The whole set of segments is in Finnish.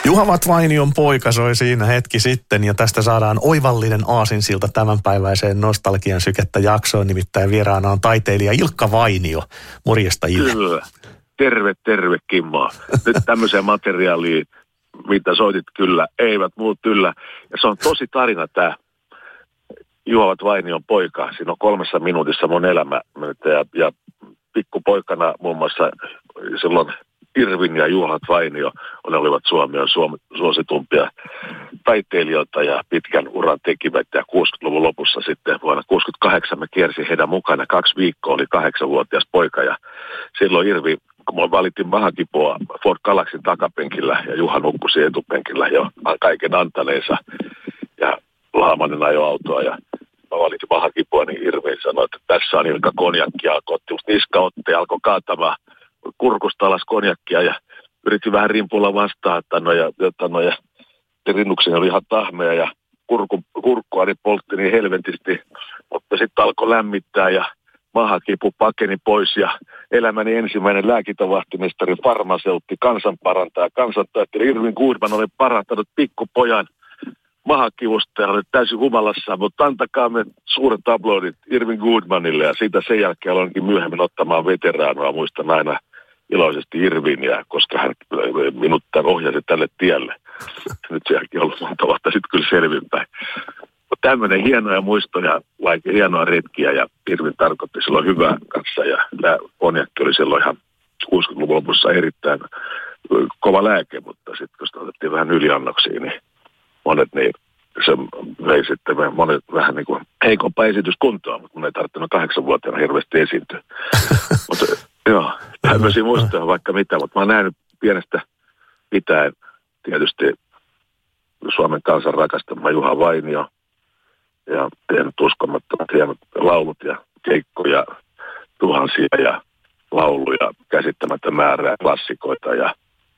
Juha Vainion poika soi siinä hetki sitten ja tästä saadaan oivallinen aasinsilta tämänpäiväiseen nostalgian sykettä jaksoon. Nimittäin vieraana on taiteilija Ilkka Vainio. Morjesta Ille. Kyllä. Terve Kimmo. Nyt tämmöiseen materiaaliin, mitä soitit kyllä, eivät muut yllä. Ja se on tosi tarina tämä Juha Vainion poika. Siinä on 3 minuutissa mun elämä. Ja pikkupoikana muun muassa silloin Irvin ja Juha Vainio olivat Suomen suositumpia taiteilijoita ja pitkän uran tekivät. Ja 60-luvun lopussa sitten vuonna 1968 me kiersi heidän mukana 2 viikkoa, oli 8-vuotias poika. Ja silloin Irvi, kun me valittiin mahakipua Ford Galaxin takapenkillä ja Juha nukkusi etupenkillä jo kaiken antaneensa. Ja Laamanen ajoi autoa ja mä valitin mahakipua, niin Irvi sanoi, että tässä on Ilkka konjakkia, otti musta niskaotteen, alkoi kaatamaan kurkusta alas konjakkia ja yritin vähän rimpulla vastaan, ja rinnukseni oli ihan tahmeja ja kurkkua niin poltti niin helvetisti, mutta sitten alkoi lämmittää ja mahakipu pakeni pois ja elämäni ensimmäinen lääkintävahtimestari, farmaseutti, kansanparantaja, kansantaittelija Irvin Goodman oli parantanut pikkupojan mahakivusta ja oli täysin humalassa, mutta antakaa me suuret tabloidit Irvin Goodmanille ja siitä sen jälkeen aloinkin myöhemmin ottamaan veteraanoa, muistan aina iloisesti Irviniä, koska hän minut ohjasi tälle tielle. Nyt se jälkeen on ollut monta vuotta sitten kyllä selvinpäin. Mutta tämmöinen hienoja muistoja, hienoa retkiä ja Irvin tarkoitti silloin hyvää kanssa ja konjakki oli silloin ihan 60-luvun lopussa erittäin kova lääke, mutta sitten kun sitä otettiin vähän yliannoksia, niin monet niin se vei sitten monet vähän niin kuin heikompaa esityskuntoa, mutta mun ei tarvittanut 8-vuotiaana hirveästi esiintyä. Mutta joo, tämmöisiä muistoja vaikka mitä, mutta mä oon nähnyt pienestä pitäen tietysti Suomen kansan rakastama Juha Vainio ja tehnyt uskomattomat hienot laulut ja keikkoja, tuhansia ja lauluja, käsittämättä määrää klassikoita ja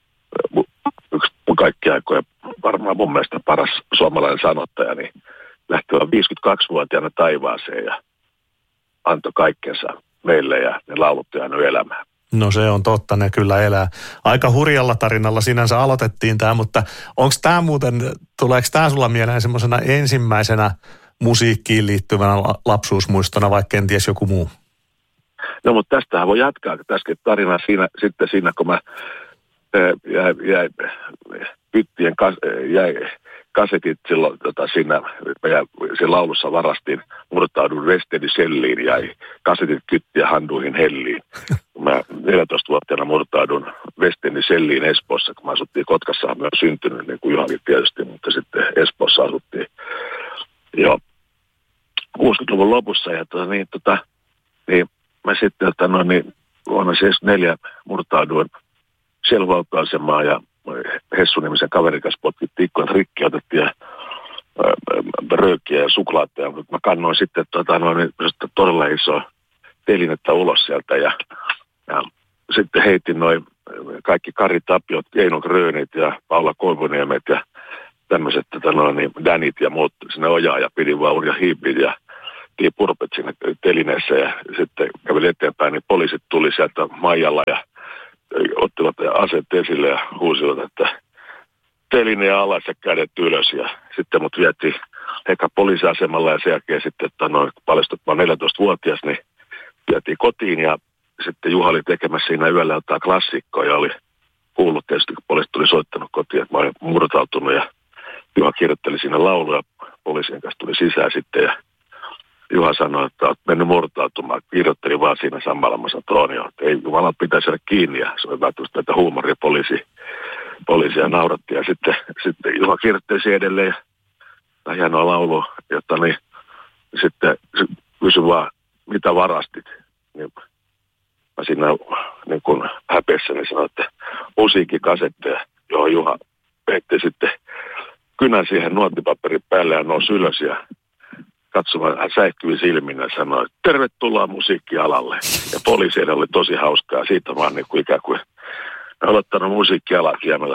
yksi kaikki aikoja varmaan mun mielestä paras suomalainen sanottaja, niin lähti 52-vuotiaana taivaaseen ja antoi kaikkensa meille ja ne laulut jäänyt elämään. No se on totta, ne kyllä elää. Aika hurjalla tarinalla sinänsä aloitettiin tämä, mutta onko tämä muuten, tuleeko tämä sulla mieleen semmoisena ensimmäisenä musiikkiin liittyvänä lapsuusmuistona, vaikka kenties joku muu? No mutta tästähän voi jatkaa tässäkin tarinaa siinä kun mä jäi kasetit silloin siinä laulussa varastin, murtaudun Westedin selliin, jäi kasetit kyttiä handuihin helliin. Mä 14-vuotiaana murtaudun Westedin selliin Espoossa, kun mä asuttiin Kotkassa, mä oon syntynyt, niin kuin Juhakin tietysti, mutta sitten Espoossa asuttiin jo 60-luvun lopussa, ja niin mä sitten vuonna 1974 murtauduin Shell-valta-asemaa ja Hessu-nimisen kaverin kanssa potkittiin ikkunat rikki, otettiin röökiä ja suklaata. Mä kannoin sitten todella isoa telinettä ulos sieltä ja sitten heitin noin kaikki Kari Tapiot, Eino Grönit ja Paula Koivuniemet ja tämmöiset Danit ja muut sinne ojaa ja pidin vaan Urja Hiipin ja purpet sinne telineessä ja sitten käveli eteenpäin, niin poliisit tuli sieltä Maijalla ja ottivat aseet esille ja huusivat, että teline ja alas ja kädet ylös. Ja sitten mut vietiin eka poliisiasemalla ja sen jälkeen sitten, paljastui, että mä oon 14-vuotias, niin vietiin kotiin ja sitten Juha oli tekemässä siinä yöllä jotain klassikkoa ja oli kuullut tietysti, kun poliisit tuli soittanut kotiin, että mä olin murtautunut ja Juha kirjoitteli siinä lauluja, poliisien kanssa tuli sisään sitten ja Juha sanoi, että olet mennyt murtautumaan. Kirjoitteli vaan siinä samalla. Mä sanoin, että ei Jumalan pitäisi olla kiinni. Ja se oli välttämättä näitä huumoria poliisia nauratti. Ja sitten Juha kirjoitteli edelleen ja hienoa laulua, jotta niin sitten kysyi vaan, mitä varastit. Niin mä siinä niin kun häpeessäni sanoin, että musiikkikasetteja, johon Juha peitti sitten kynän siihen nuottipaperin päälle ja nousi ylös ja katsomaan, hän säihtyi silmin ja sanoi, että tervetuloa musiikkialalle. Ja poliisille oli tosi hauskaa. Siitä vaan niin kuin ikään kuin aloittanut musiikkialaa kiemällä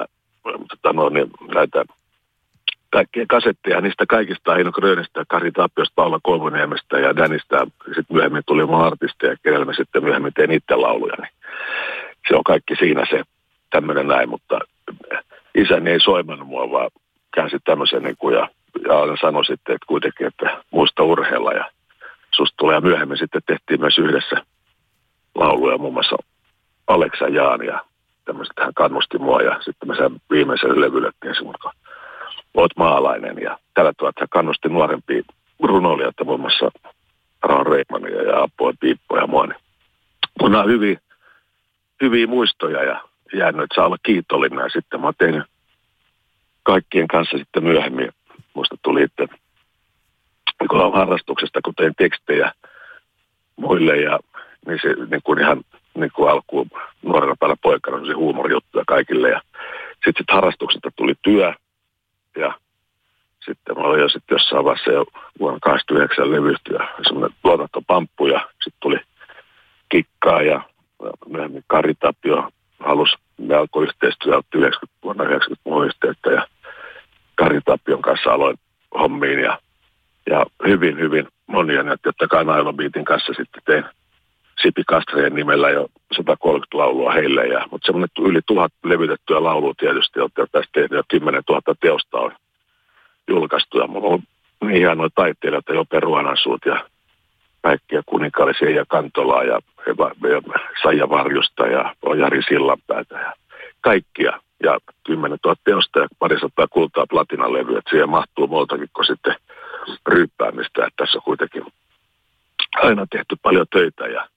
näitä kaikkia kasetteja. Niistä kaikista Eino Grönistä, Kari Tapiosta, Paula Koivuniemestä ja Danista. Sitten myöhemmin tuli mun artisteja, kenellä mä sitten myöhemmin tein itse lauluja. Niin se on kaikki siinä se tämmöinen näin, mutta isäni ei soimannut mua, vaan käänsi tämmöisen niin kuin, ja aina sanoi sitten, että kuitenkin, että muista urheilla ja susta tulee. Ja myöhemmin sitten tehtiin myös yhdessä lauluja, muun muassa Aleksa Jaan ja tämmöiset, hän kannusti mua ja sitten mä sain viimeiselle levylle tiesin, kun oot maalainen ja tällä tavalla, että hän kannusti nuorempia runoilijoita, muun muassa Raon Reimania ja Apua Piippoa ja mua. Niin mun on hyviä muistoja ja jäänyt, että saa olla kiitollinen ja sitten mä oon tehnyt kaikkien kanssa sitten myöhemmin. Musta tuli itse kun harrastuksesta, kun tein tekstejä muille ja niin se niin kuin ihan niin kuin alkuun nuorena päällä poikana se huumorijuttuja kaikille ja sitten harrastuksesta tuli työ ja sitten mä olin jo sitten jossain vaiheessa jo vuonna 1989 levyyhtiö semmoinen tuotantopamppu ja sitten tuli Kikkaa ja myöhemmin Kari Tapio halusi, me alkoi yhteistyö, otti vuonna 90 mun yhteyttä ja Kari Tapion kanssa aloin hommiin ja hyvin monia, että totta kai Nailobiitin kanssa sitten tein Sipi Kastreen nimellä jo 130 laulua heille, mutta semmoinen yli 1000 levytettyä laulua tietysti, että tästä tehnyt jo 10 000 teosta on julkaistu ja mulla on niin hienoja taiteilijoita, Jope Ruonansuut ja kaikkia Kuninkaalisia ja Kantolaa ja Saija Varjusta ja Jari Sillanpäätä ja kaikkia. Ja 10 000 teosta ja 200 kultaa platinalevyä, että siihen mahtuu muutakin kuin sitten ryyppäämistä. Että tässä on kuitenkin aina tehty paljon töitä ja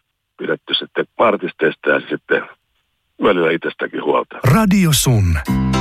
pidetty sitten artisteista ja sitten välillä itsestäkin huolta. Radio Sun.